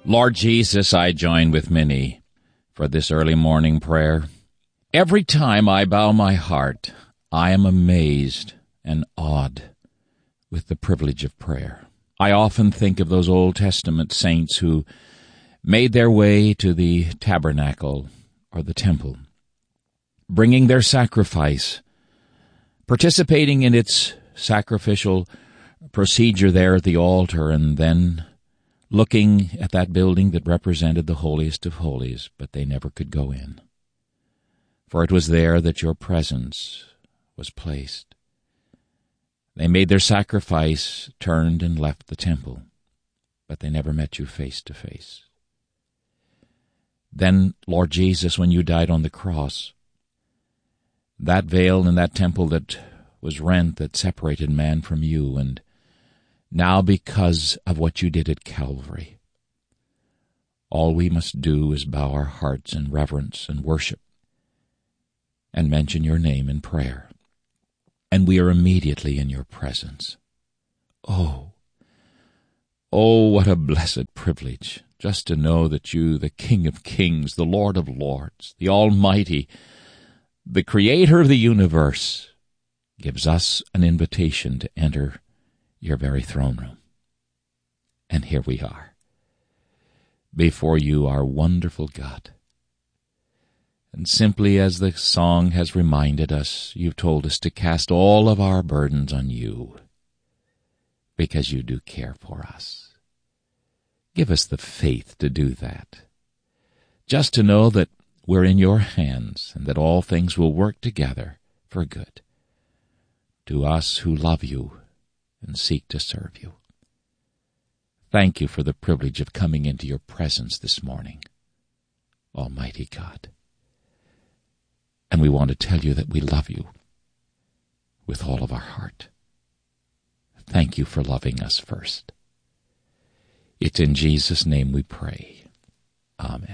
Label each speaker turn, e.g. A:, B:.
A: Lord Jesus, I join with many for this early morning prayer. Every time I bow my heart, I am amazed and awed with the privilege of prayer. I often think of those Old Testament saints who made their way to the tabernacle or the temple, bringing their sacrifice, participating in its sacrificial procedure there at the altar, and then looking at that building that represented the holiest of holies, but they never could go in. For it was there that your presence was placed. They made their sacrifice, turned and left the temple, but they never met you face to face. Then, Lord Jesus, when you died on the cross, that veil in that temple that was rent, that separated man from you, and now because of what you did at Calvary, all we must do is bow our hearts in reverence and worship and mention your name in prayer, and we are immediately in your presence. Oh, what a blessed privilege, just to know that you, the King of Kings, the Lord of Lords, the Almighty, the Creator of the universe, gives us an invitation to enter your very throne room. And here we are, before you, our wonderful God. And simply as the song has reminded us, you've told us to cast all of our burdens on you, because you do care for us. Give us the faith to do that, just to know that we're in your hands and that all things will work together for good to us who love you and seek to serve you. Thank you for the privilege of coming into your presence this morning, Almighty God. And we want to tell you that we love you with all of our heart. Thank you for loving us first. It's in Jesus' name we pray. Amen.